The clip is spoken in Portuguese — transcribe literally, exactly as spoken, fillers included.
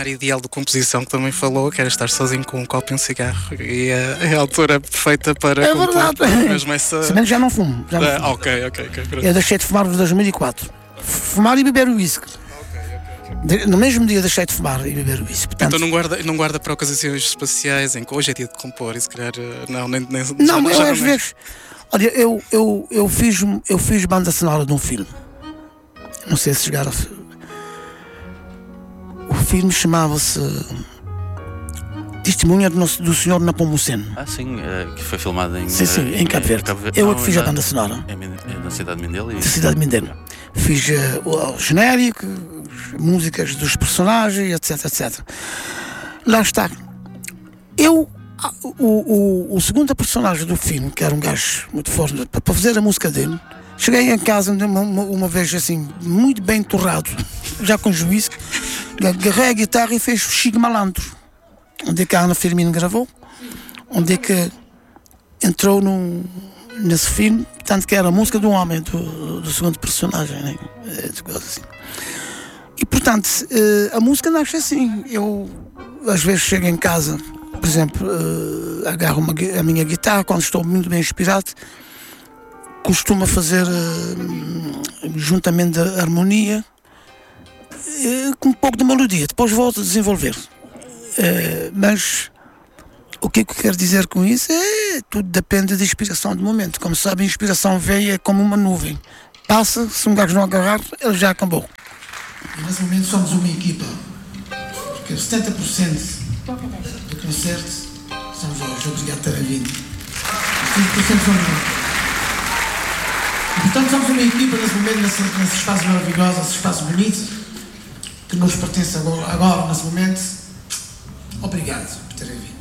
cenário ideal de composição que também falou, que era estar sozinho com um copo e um cigarro. E é, é a altura perfeita para é compor. verdade. Mesmo essa... Se bem que já não fumo. Já não Ah, fumo. ok, ok, ok. Eu deixei de fumar em dois mil e quatro. Fumar e beber whisky. De- No mesmo dia deixei de fumar e beber whisky. Portanto, Então não guarda, não guarda para ocasiões espaciais em que hoje é dia de compor e se calhar eh, não, nem, nem não, já, eu já às não é. vezes. Olha, eu, eu, eu, fiz, eu fiz banda sonora de um filme. Não sei se chegaram a. O filme chamava-se Testemunha do, nosso, do senhor Napomuceno. Ah, sim, eh, que foi filmado em, Sim, sim, eh, em Cabo Verde. Eu é que fiz a banda sonora. Em, Min- eh, na cidade de Mindelo. Da cidade de Mindelo. Fiz uh, o, o genérico, as músicas dos personagens, etc, etcétera. Lá está. Eu, ah, o, o, o segundo personagem do filme, que era um gajo muito forte, para, para fazer a música dele, cheguei em casa uma, uma, uma vez assim, muito bem torrado, já com juízo, agarrei a guitarra e fez o Chico Malandro, onde é que a Ana Firmino gravou, onde é que entrou no, nesse filme, tanto que era a música do homem, do, do segundo personagem, né? Assim. E portanto, a música nasce assim. Eu às vezes chego em casa, por exemplo, agarro uma, a minha guitarra quando estou muito bem inspirado, costumo fazer juntamente a harmonia com um pouco de melodia, depois volto a desenvolver. Mas o que é que eu quero dizer com isso? É, tudo depende da inspiração do momento. Como sabe, a inspiração veio é como uma nuvem. Passa, se um gajo não agarrar, ele já acabou. E nesse momento somos uma equipa, porque setenta por cento do concerto somos nós. Obrigado por terem vindo. setenta por cento somos nós. E portanto somos uma equipa nesse momento, nesse, nesse espaço maravilhoso, nesse espaço bonito, que nos pertence agora, agora nesse momento. Obrigado por terem vindo.